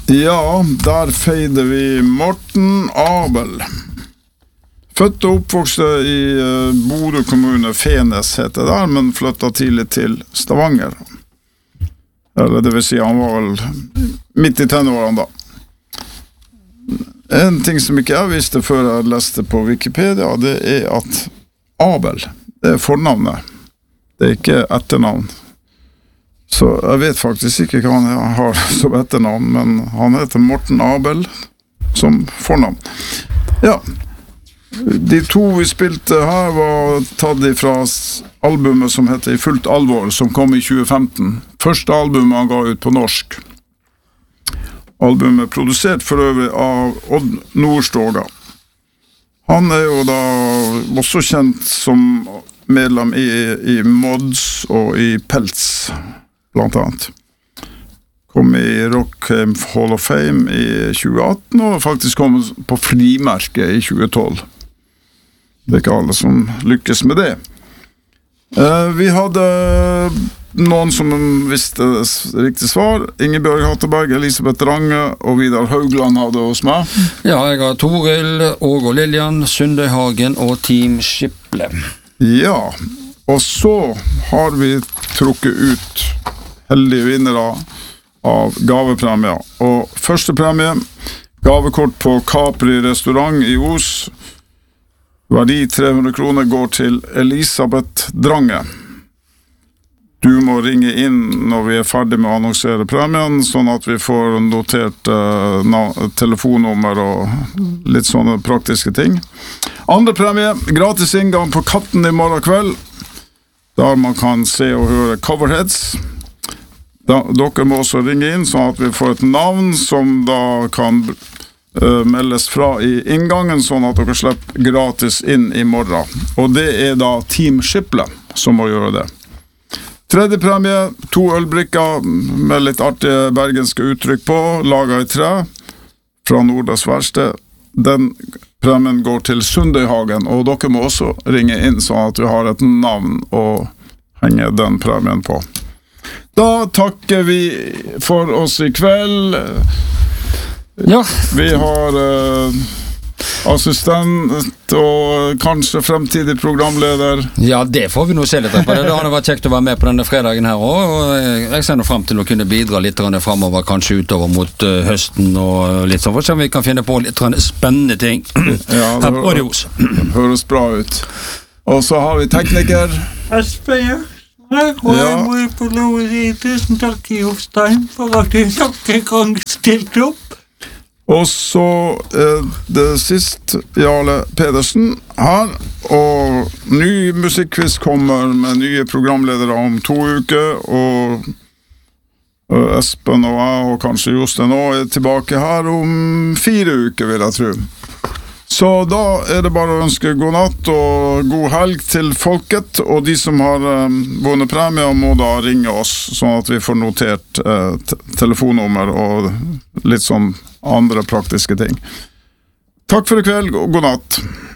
Ja, der feider vi Morten Abel. Født og oppvokst i Bodø kommune, Fenes heter det der, men flyttet tidlig til Stavanger. Eller det vil si, han var vel midt i tenårene da. En ting som ikke jeg visste før jeg leste på Wikipedia, det er at Abel, det er fornavnet. Det er ikke etternavn. Så jeg vet faktisk ikke hva han har som etternavn, men han heter Morten Abel som fornavn. Ja, de to vi spilte her var tatt fra albumet som heter I fullt alvor, som kom i 2015. Første albumet han ga ut på norsk. Albumet produsert for øvrig av Odd Nordstoga. Han er jo da også kjent som medlem i Mods og i Pelts, blant annet. Kom i Rock Hall of Fame i 2018, og faktisk kom på frimerket i 2012. Det er ikke alle som lykkes med det. Vi hadde noen som visste riktig svar. Ingebjørg Hatteberg, Elisabeth Range og Vidar Haugland hadde hos meg. Ja, jeg har Toril, Åge og Lillian, Sundøyhagen og Team Skiple. Ja, og så har vi trukket ut heldige vinnere av gavepremier. Og første premie, gavekort på Capri restaurant i Os. Verdi 300 kroner går til Elisabeth Drange. Du må ringe inn når vi er ferdig med å annonsere premien, sånn at vi får notert telefonnummer og litt sånne praktiske ting. Andre premie, gratis inngang på Katten i morgen kveld, der man kan se og høre Coverheads. Dere må også ringe inn, sånn at vi får et navn som da kan meldes fra i inngangen, sånn at dere slipper gratis inn i morgen. Og det er da Team Skiple som må gjøre det. Tredje premie, 2 ølbrikker med litt artige bergenske uttrykk på, laget i tre, fra Nordas Verksted. Den premien går til Sundøyhagen, og dere må også ringe inn, sånn at vi har et navn å henge den premien på. Da takker vi for oss i kveld. Ja. Vi har assistent og kanskje fremtidig programleder. Ja, det får vi nå se litt på. Det har vært kjekt å være med på denne fredagen her også, og jeg ser nå frem til å kunne bidra litt fremover, kanskje utover mot høsten og litt sånn, for så vi kan finne på litt spennende ting. Ja, her på Radios. Høres bra ut. Og så har vi tekniker. Espen, og jeg må få lov å si tusen takk i Hofstein for at du nok en gang stilte opp. Og så det sist Jarle Pedersen her, og ny musikkquiz kommer med nye programledere om 2 uker, og Espen og jeg, og kanskje Jostein også, er tilbake her om 4 uker, vil jeg tro. Så da er det bare å ønske god natt og god helg til folket, og de som har vunnet premier må da ringe oss, sånn at vi får notert telefonnummer og litt sånn andre praktiske ting. Takk for i kveld, og god natt.